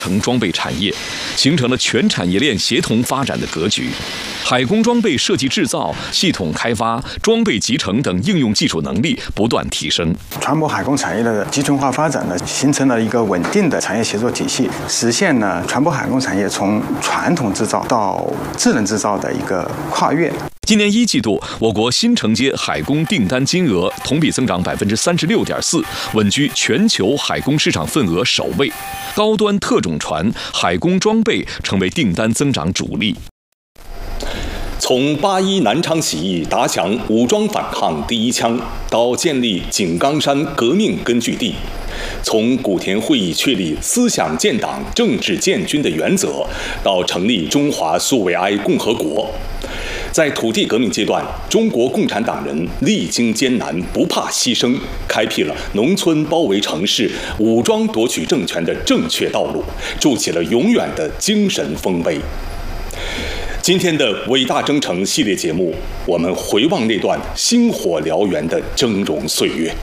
成装备产业，形成了全产业链协同发展的格局。海工装备设计制造、系统开发、装备集成等应用技术能力不断提升。 船舶海工产业的集成化发展呢，形成了一个稳定的产业协作体系，实现了船舶海工产业从传统制造到智能制造的一个跨越。 今年1季度，我国新承接海工订单金额同比增长36.4%，稳居全球海工市场份额首位。高端特种船、海工装备成为订单增长主力。 从81南昌起义打响武装反抗第一枪，到建立井冈山革命根据地；从古田会议确立思想建党、政治建军的原则，到成立中华苏维埃共和国。在土地革命阶段，中国共产党人历经艰难，不怕牺牲，开辟了农村包围城市、武装夺取政权的正确道路，筑起了永远的精神丰碑。今天的伟大征程系列节目，我们回望那段星火燎原的峥嵘岁月。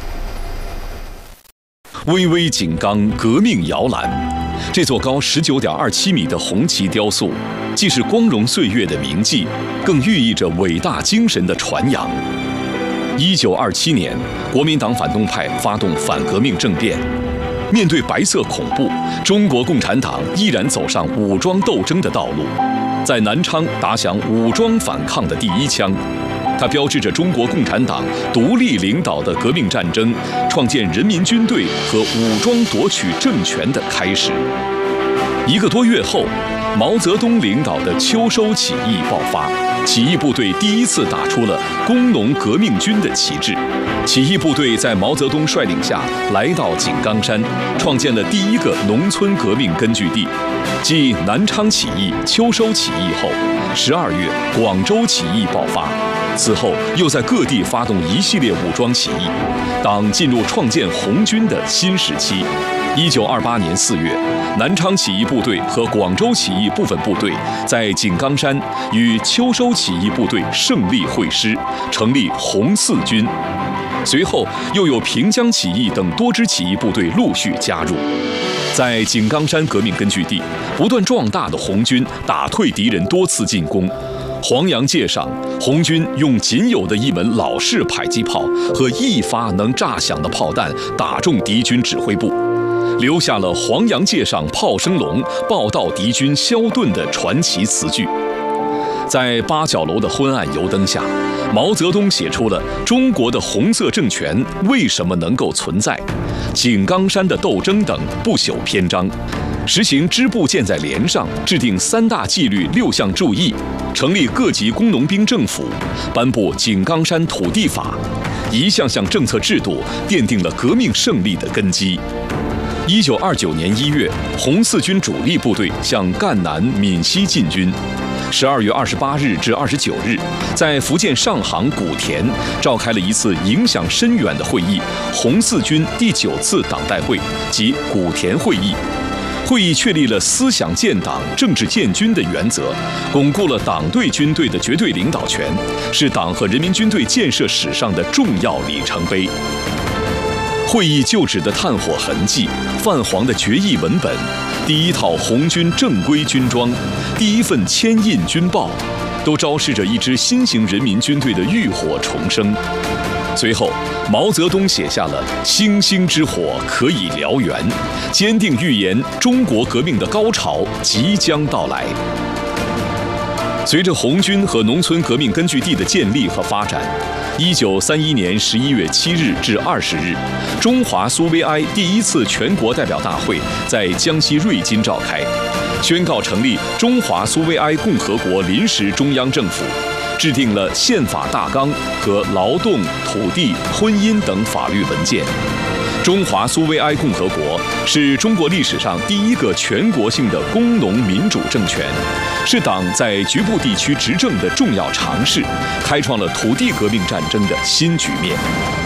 巍巍井冈，革命摇篮。这座高19.27米的红旗雕塑，既是光荣岁月的铭记，更寓意着伟大精神的传扬。1927年，国民党反动派发动反革命政变，面对白色恐怖，中国共产党毅然走上武装斗争的道路，在南昌打响武装反抗的第一枪。它标志着中国共产党独立领导的革命战争创建人民军队和武装夺取政权的开始。1个多月后，毛泽东领导的秋收起义爆发，起义部队第一次打出了工农革命军的旗帜。起义部队在毛泽东率领下来到井冈山，创建了第一个农村革命根据地。继南昌起义、秋收起义后，12月广州起义爆发。此后，又在各地发动一系列武装起义，党进入创建红军的新时期。1928年4月，南昌起义部队和广州起义部分部队在井冈山与秋收起义部队胜利会师，成立红四军。随后，又有平江起义等多支起义部队陆续加入。在井冈山革命根据地，不断壮大的红军打退敌人多次进攻。黄杨界上，红军用仅有的一门老式迫击炮和一发能炸响的炮弹打中敌军指挥部，留下了黄杨界上炮声隆，报道敌军消遁的传奇词句。在八角楼的昏暗油灯下，毛泽东写出了中国的红色政权为什么能够存在、井冈山的斗争等不朽篇章，实行支部建在连上，制定3大纪律6项注意，成立各级工农兵政府，颁布井冈山土地法，一项项政策制度奠定了革命胜利的根基。1929年1月，红四军主力部队向赣南、闽西进军。12月28日至29日，在福建上杭古田召开了一次影响深远的会议——红四军第9次党代会及古田会议。会议确立了思想建党、政治建军的原则，巩固了党对军队的绝对领导权，是党和人民军队建设史上的重要里程碑。会议旧址的炭火痕迹、泛黄的决议文本、第一套红军正规军装、第一份签印军报，都昭示着一支新型人民军队的浴火重生。随后，毛泽东写下了“星星之火可以燎原”，坚定预言中国革命的高潮即将到来。随着红军和农村革命根据地的建立和发展，1931年11月7日至20日，中华苏维埃第一次全国代表大会在江西瑞金召开，宣告成立中华苏维埃共和国临时中央政府，制定了宪法大纲和劳动、土地、婚姻等法律文件。中华苏维埃共和国是中国历史上第一个全国性的工农民主政权，是党在局部地区执政的重要尝试，开创了土地革命战争的新局面。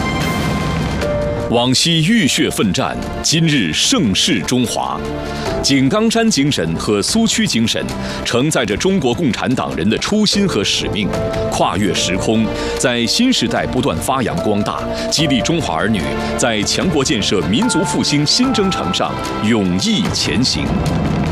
往昔浴血奋战，今日盛世中华。井冈山精神和苏区精神承载着中国共产党人的初心和使命，跨越时空，在新时代不断发扬光大，激励中华儿女在强国建设、民族复兴新征程上勇毅前行。